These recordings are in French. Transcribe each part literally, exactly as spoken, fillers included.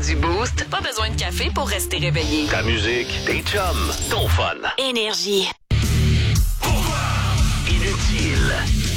du Boost, pas besoin de café pour rester réveillé. Ta musique, tes chums, ton fun. Énergie. Pourquoi? Inutile.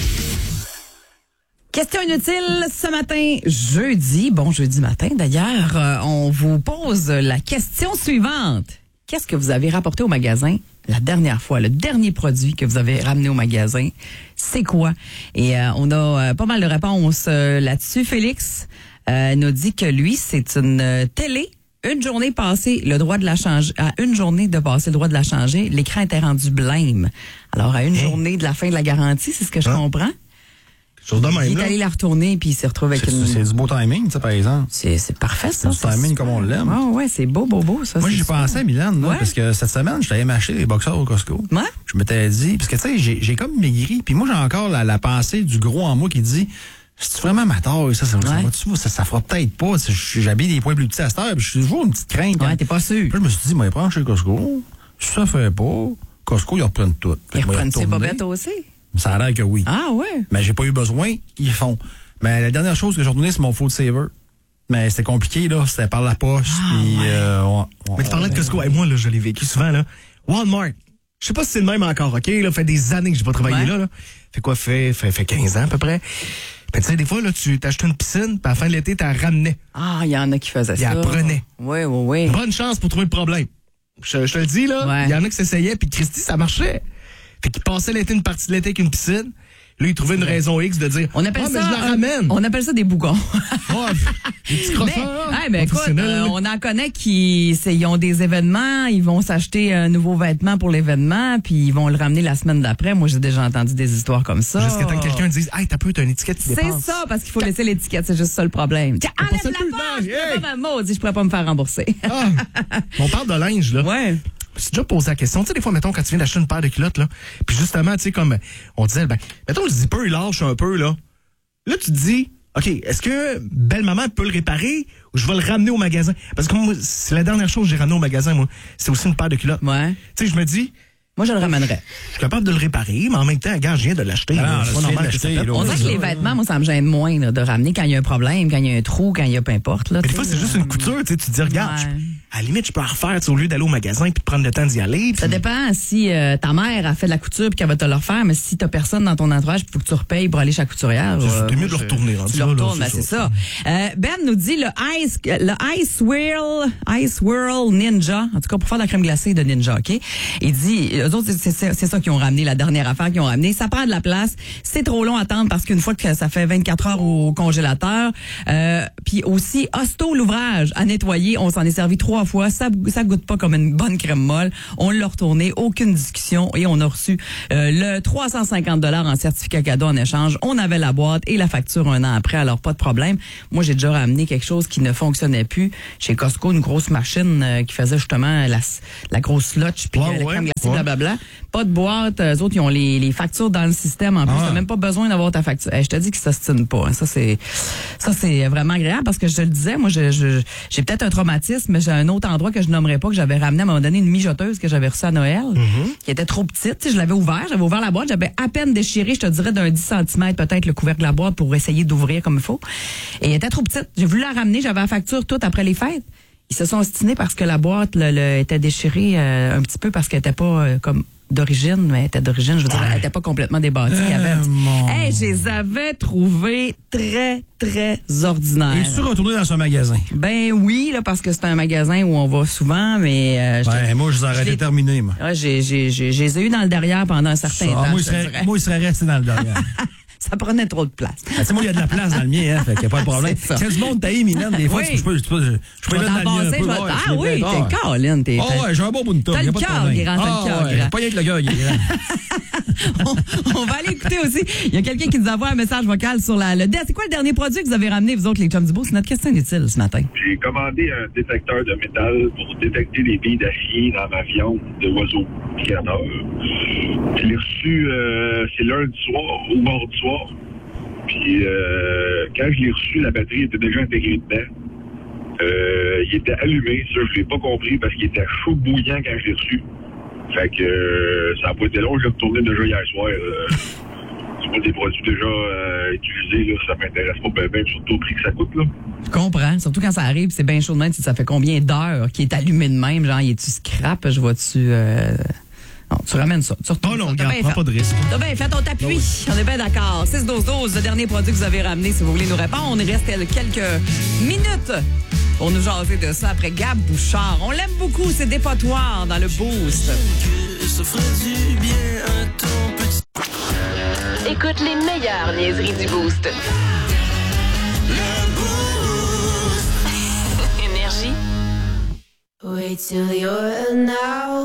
Question inutile ce matin, jeudi, bon jeudi matin d'ailleurs, euh, on vous pose la question suivante. Qu'est-ce que vous avez rapporté au magasin la dernière fois, le dernier produit que vous avez ramené au magasin, c'est quoi? Et euh, on a euh, pas mal de réponses euh, là-dessus. Félix euh, nous dit que lui, c'est une euh, télé. Une journée passée, le droit de la changer, à une journée de passer le droit de la changer, l'écran était rendu blême. Alors, à une hey. journée de la fin de la garantie, c'est ce que je hein? comprends. Chose de même, il est allé la retourner puis il s'est retrouvé avec c'est, une... C'est du beau timing, ça, par exemple. C'est, c'est parfait, ça. C'est du timing comme on l'aime. Oh, ouais, c'est beau, beau, beau, ça. Moi, j'ai pensé à Milan, là, ouais. parce que cette semaine, je t'avais m'acheter des boxeurs au Costco. Ouais. Je m'étais dit, parce que, tu sais, j'ai, j'ai comme maigri, puis moi, j'ai encore la, la pensée du gros en moi qui dit, c'est vraiment ma taille, ça, ça, ouais. ça, ça, ça fera peut-être pas. J'habille des points plus petits à cette heure, puis je suis toujours une petite crainte. Ouais, t'es pas sûr. Puis je me suis dit, moi, prends chez Costco. Si ça fait pas, Costco, ils reprennent tout. Ils reprennent ses bobettes aussi. Ça a l'air que oui. Ah ouais? Mais j'ai pas eu besoin, ils font. Mais la dernière chose que j'ai retourné, c'est mon food saver. Mais c'était compliqué, là. C'était par la poche. Ah, puis, ouais. euh, on, on, mais tu parlais de Costco. Et moi, là, je l'ai vécu souvent, là. Walmart. Je sais pas si c'est le même encore, OK? Là, fait des années que j'ai pas travaillé ouais. là, là. Fait quoi? Fait, fait, fait quinze ans, à peu près. Ben, tu sais, des fois, là, tu t'achetais une piscine, puis à la fin de l'été, t'en ramenais. Ah, il y en a qui faisaient il ça. Ils apprenaient. Oui, oui, oui. Bonne chance pour trouver le problème. Je, je te le dis, là. Il ouais. y en a qui s'essayaient, puis Christy, ça marchait. Fait qu'ils passaient l'été, une partie de l'été avec une piscine. Là, il trouvait une raison X de dire on appelle ah, ça, mais je la ramène. On appelle ça des bougons. Oh, des petits crosseurs. Mais, mais écoute, euh, on en connaît qui ils ont des événements, ils vont s'acheter un nouveau vêtement pour l'événement, puis ils vont le ramener la semaine d'après. Moi, j'ai déjà entendu des histoires comme ça. Jusqu'à temps que quelqu'un dise hey, t'as peu, t'as une étiquette qui dépasse. C'est ça, parce qu'il faut laisser l'étiquette, c'est juste ça le problème. Tiens, enlève la poche! Je pourrais pas maudit, je pourrais pas me faire rembourser. Ah, on parle de linge, là. Ouais. Je me suis déjà posé la question. Tu sais, des fois, mettons, quand tu viens d'acheter une paire de culottes, là, puis justement, tu sais, comme on disait, ben, mettons, le zipper, il lâche un peu, là. Là, tu te dis, OK, est-ce que belle-maman peut le réparer ou je vais le ramener au magasin? Parce que moi, c'est la dernière chose que j'ai ramené au magasin, moi. C'est aussi une paire de culottes. Ouais. Tu sais, je me dis... Moi, je le ramènerais. Je suis capable de le réparer, mais en même temps, gars, je viens de l'acheter. Ah, c'est pas normal que ça fait. On dirait que les vêtements, moi, ça me gêne moins là, de ramener quand il y a un problème, quand il y a un trou, quand il y a peu importe. Là, mais des fois, c'est juste une couture. Tu te dis, regarde, ouais. je, à la limite, je peux en refaire au lieu d'aller au magasin puis de prendre le temps d'y aller. Pis... Ça dépend si euh, ta mère a fait de la couture puis qu'elle va te le refaire, mais si t'as personne dans ton entourage, il faut que tu repayes pour aller chez la couturière. C'est euh, mieux de le retourner. Tu le retournes, ben, c'est ça. Euh, Ben nous dit le Ice, le Ice Whirl, Ice Whirl Ninja, en tout cas pour faire de la crème glacée de Ninja, OK? Il dit, eux autres, c'est, c'est, c'est ça qu'ils ont ramené, la dernière affaire qu'ils ont ramené. Ça prend de la place. C'est trop long à attendre parce qu'une fois que ça fait vingt-quatre heures au congélateur, euh, puis aussi, Hosto, l'ouvrage à nettoyer, on s'en est servi trois fois. Ça, ça goûte pas comme une bonne crème molle. On l'a retourné, aucune discussion et on a reçu euh, le trois cent cinquante dollars en certificat cadeau en échange. On avait la boîte et la facture un an après, alors pas de problème. Moi, j'ai déjà ramené quelque chose qui ne fonctionnait plus chez Costco, une grosse machine euh, qui faisait justement la, la grosse slotch puis ouais, euh, la ouais, crème glacée, ouais. blablabla. Pas de boîte. Eux autres, ils ont les, les factures dans le système. En plus, ah. t'as même pas besoin d'avoir ta facture. Hey, je te dis qu'ils s'ostinent pas. Hein. Ça, c'est ça c'est vraiment agréable parce que je te le disais, moi, je, je, j'ai peut-être un traumatisme, mais j'ai un autre endroit que je nommerais pas, que j'avais ramené à un moment donné, une mijoteuse que j'avais reçue à Noël, mm-hmm. qui était trop petite. Tu sais, je l'avais ouvert, j'avais ouvert la boîte, j'avais à peine déchiré, je te dirais, d'un dix centimètres peut-être le couvercle de la boîte pour essayer d'ouvrir comme il faut. Et elle était trop petite. J'ai voulu la ramener, j'avais la facture toute après les fêtes. Ils se sont ostinés parce que la boîte le, le, était déchirée euh, un petit peu parce qu'elle était pas euh, comme d'origine, mais elle était d'origine, je veux dire, elle était pas complètement débattue. Euh, il y avait un petit... mon... hey, je les avais trouvés très, très ordinaires. Es-tu retourné dans ce magasin? Ben oui, là, parce que c'est un magasin où on va souvent, mais... Euh, ben, moi, je les aurais déterminés, moi. Ouais, j'ai, j'ai, j'ai, je les ai eu dans le derrière pendant un certain Ça, temps. Moi, il serait, moi, il serait resté dans le derrière. Ça prenait trop de place. Ben, tu sais, moi, il y a de la place dans le mien, hein, fait qu'il n'y a pas de problème. Quand du monde taille, Mylène, des fois, oui. je peux, je peux, je peux, je peux mettre dans le mien un peu. Ouais, ah oui, t'es Caroline, t'es... Ah ouais, j'ai un bon bout de temps. T'as le cœur grand, t'as le cœur grand. Pas rien que le cœur grand. on, on va aller écouter aussi. Il y a quelqu'un qui nous envoie un message vocal sur la, le... C'est quoi le dernier produit que vous avez ramené, vous autres, les chums du beau? C'est notre question inutile ce matin. J'ai commandé un détecteur de métal pour détecter les billes d'acier dans ma viande d'oiseaux migrateurs. Je l'ai reçu, euh, c'est lundi soir ou mardi soir. Puis euh, quand je l'ai reçu, la batterie était déjà intégrée dedans. Euh, il était allumé, ça je l'ai pas compris parce qu'il était chaud bouillant quand je l'ai reçu. Fait que euh, ça n'a pas été long, je l'ai retourné déjà hier soir. Euh, Moi, des produits déjà euh, utilisés, là, ça m'intéresse pas bien, bien, surtout au prix que ça coûte. Là. Je comprends. Surtout quand ça arrive, c'est bien chaud de même. Ça fait combien d'heures qu'il est allumé de même? Genre, il est-tu scrap? Je vois-tu... Euh... Non, tu ramènes ça. Tu Oh non, regarde, prends pas de risque. T'as bien fait, on t'appuie. On est bien d'accord. six douze douze, le dernier produit que vous avez ramené, si vous voulez nous répondre. Il reste quelques minutes pour nous jaser de ça après Gab Bouchard. On l'aime beaucoup, c'est Dépotoir dans le Boost. Écoute les meilleures niaiseries du Boost. Énergie. Wait till you're now.